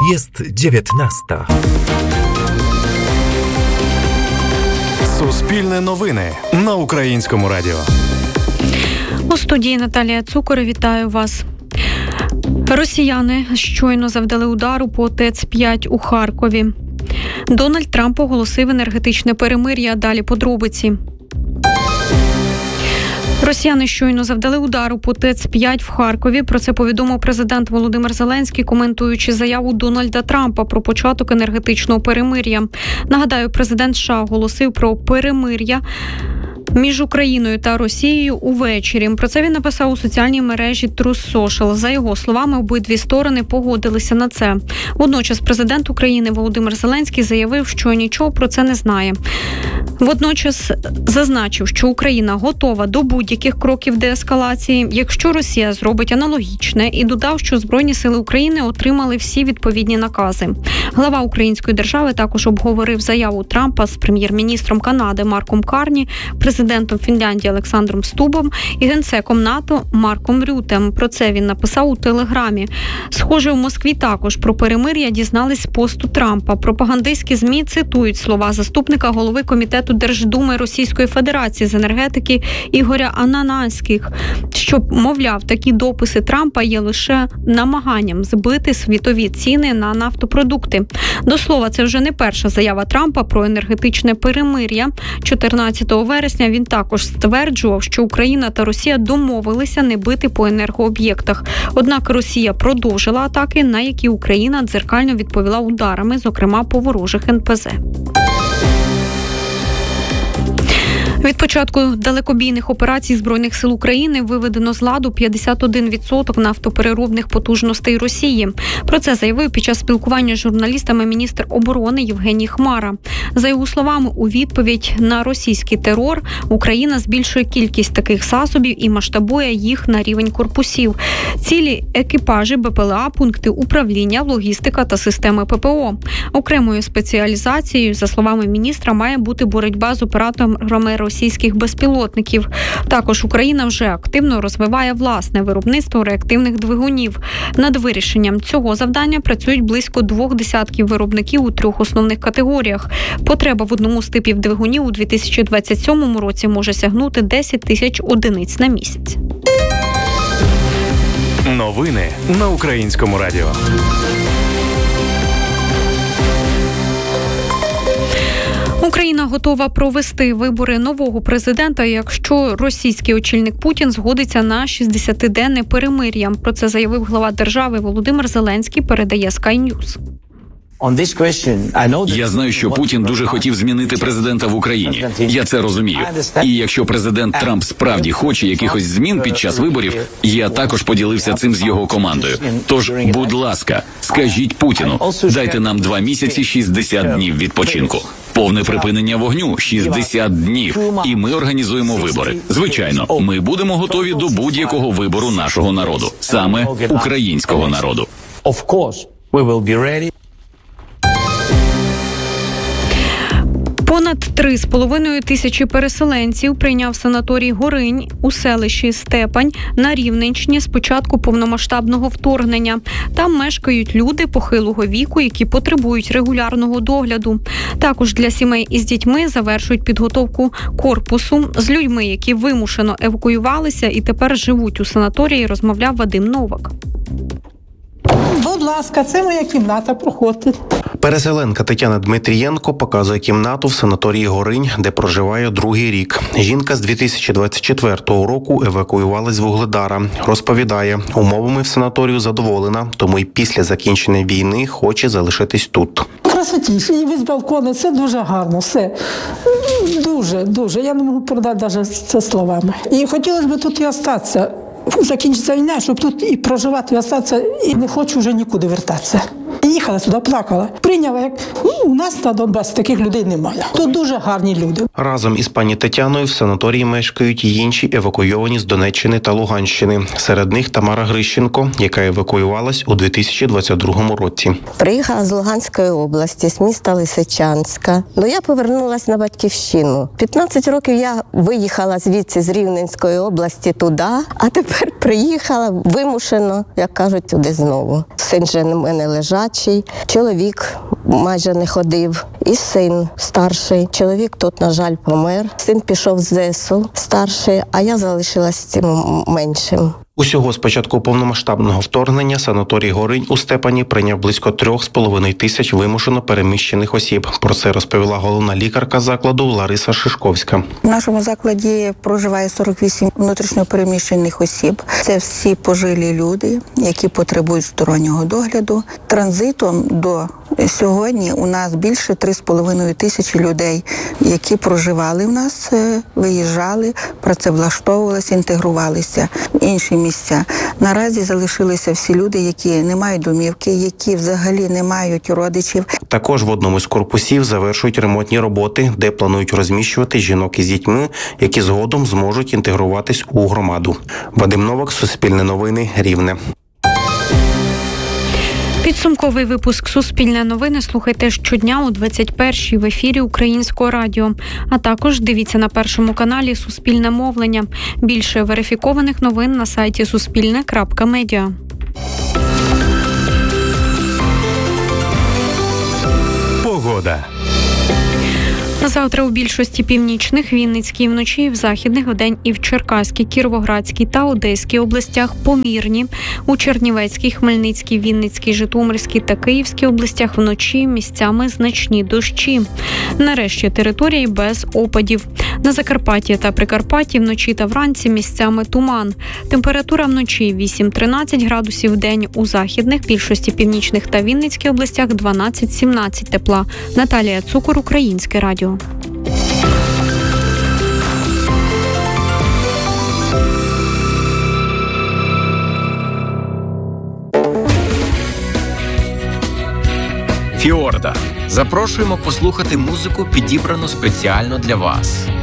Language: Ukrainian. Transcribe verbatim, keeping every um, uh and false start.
Jest dziewiętnasta. Суспільне новини на Українському радіо. У студії Наталія Цукор. Вітаю вас. Росіяни щойно завдали удару по ТЕЦ п'ять у Харкові. Дональд Трамп оголосив енергетичне перемир'я. Далі подробиці. Росіяни щойно завдали удару по ТЕЦ п'ять в Харкові. Про це повідомив президент Володимир Зеленський, коментуючи заяву Дональда Трампа про початок енергетичного перемир'я. Нагадаю, президент США оголосив про перемир'я між Україною та Росією увечері. Про це він написав у соціальній мережі Truth Social. За його словами, обидві сторони погодилися на це. Водночас президент України Володимир Зеленський заявив, що нічого про це не знає. Водночас зазначив, що Україна готова до будь-яких кроків деескалації, якщо Росія зробить аналогічне, і додав, що Збройні сили України отримали всі відповідні накази. Глава української держави також обговорив заяву Трампа з прем'єр-міністром Канади Марком Карні, президентом Фінляндії Олександром Стубом і генсеком НАТО Марком Рютем. Про це він написав у Телеграмі. Схоже, у Москві також про перемир'я дізнались з посту Трампа. Пропагандистські ЗМІ цитують слова заступника голови комітету Держдуми Російської Федерації з енергетики Ігоря Ананських, що, мовляв, такі дописи Трампа є лише намаганням збити світові ціни на нафтопродукти. До слова, це вже не перша заява Трампа про енергетичне перемир'я. чотирнадцятого вересня він також стверджував, що Україна та Росія домовилися не бити по енергооб'єктах. Однак Росія продовжила атаки, на які Україна дзеркально відповіла ударами, зокрема по ворожих ен пе зе. Від початку далекобійних операцій Збройних сил України виведено з ладу п'ятдесят один відсоток нафтопереробних потужностей Росії. Про це заявив під час спілкування з журналістами міністр оборони Євгеній Хмара. За його словами, у відповідь на російський терор Україна збільшує кількість таких засобів і масштабує їх на рівень корпусів. Цілі екіпажі, бе пе ел а, пункти управління, логістика та системи пе пе о. Окремою спеціалізацією, за словами міністра, має бути боротьба з операторами російських безпілотників. Також Україна вже активно розвиває власне виробництво реактивних двигунів. Над вирішенням цього завдання працюють близько двох десятків виробників у трьох основних категоріях. Потреба в одному з типів двигунів у дві тисячі двадцять сьомому році може сягнути десять тисяч одиниць на місяць. Новини на Українському радіо. Україна готова провести вибори нового президента, якщо російський очільник Путін згодиться на шістдесятиденне перемир'я. Про це заявив глава держави Володимир Зеленський, передає Sky News. Я знаю, що Путін дуже хотів змінити президента в Україні. Я це розумію. І якщо президент Трамп справді хоче якихось змін під час виборів, я також поділився цим з його командою. Тож, будь ласка, скажіть Путіну, дайте нам два місяці шістдесят днів відпочинку. Повне припинення вогню – шістдесят днів. І ми організуємо вибори. Звичайно, ми будемо готові до будь-якого вибору нашого народу. Саме українського народу. Понад три з половиною тисячі переселенців прийняв санаторій Горинь у селищі Степань на Рівненщині з початку повномасштабного вторгнення. Там мешкають люди похилого віку, які потребують регулярного догляду. Також для сімей із дітьми завершують підготовку корпусу. З людьми, які вимушено евакуювалися і тепер живуть у санаторії, розмовляв Вадим Новак. Будь ласка, це моя кімната, проходьте. Переселенка Тетяна Дмитрієнко показує кімнату в санаторії Горинь, де проживає другий рік. Жінка з дві тисячі двадцять четвертого року евакуювалась з Вугледара. Розповідає, умовами в санаторію задоволена, тому й після закінчення війни хоче залишитись тут. Красотіше, і від балкону, це дуже гарно, все. Дуже, дуже. Я не можу передати навіть це словами. І хотілося б тут і остатися. Закінчиться війна, щоб тут і проживати, і остатися, і не хочу вже нікуди вертатися. Їхала сюди, плакала. Прийняла, як у нас на Донбасі таких людей немає. Тут дуже гарні люди. Разом із пані Тетяною в санаторії мешкають й інші евакуйовані з Донеччини та Луганщини. Серед них Тамара Грищенко, яка евакуювалась у дві тисячі двадцять другому році. Приїхала з Луганської області, з міста Лисичанська. Ну, я повернулася на батьківщину. п'ятнадцять років я виїхала звідси з Рівненської області туди, а тепер приїхала вимушено, як кажуть, туди знову. Син же в мене лежав. лежачий, чоловік майже не ходив, і син старший. Чоловік тут, на жаль, помер. Син пішов з ЗСУ старший, а я залишилась з цим меншим. Усього з початку повномасштабного вторгнення санаторій Горинь у Степані прийняв близько трьох з половиною тисяч вимушено переміщених осіб. Про це розповіла головна лікарка закладу Лариса Шишковська. В нашому закладі проживає сорок вісім внутрішньо переміщених осіб. Це всі пожилі люди, які потребують стороннього догляду. Транзитом до сьогодні у нас більше три з половиною тисячі людей, які проживали в нас, виїжджали, працевлаштовувалися, інтегрувалися в інші місця. Наразі залишилися всі люди, які не мають домівки, які взагалі не мають родичів. Також в одному з корпусів завершують ремонтні роботи, де планують розміщувати жінок із дітьми, які згодом зможуть інтегруватись у громаду. Вадим Новак, Суспільне новини, Рівне. Підсумковий випуск «Суспільне новини» слухайте щодня о двадцять першій в ефірі Українського радіо. А також дивіться на Першому каналі «Суспільне мовлення». Більше верифікованих новин на сайті суспільне крапка медіа. Погода. На завтра у більшості північних, Вінницькій вночі, в західних вдень і в Черкаській, Кіровоградській та Одеській областях помірні. У Чернівецькій, Хмельницькій, Вінницькій, Житомирській та Київській областях вночі місцями значні дощі. Нарешті території без опадів. На Закарпатті та Прикарпатті вночі та вранці місцями туман. Температура вночі вісім-тринадцять градусів, вдень у західних, більшості північних та Вінницькій областях дванадцять-сімнадцять тепла. Наталія Цукор, Українське радіо. Фіорда. Запрошуємо послухати музику, підібрану спеціально для вас.